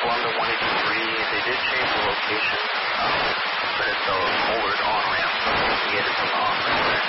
Columbia 183, they did change the location, but it's a forward on-ramp, so you can get it from the off-ramp.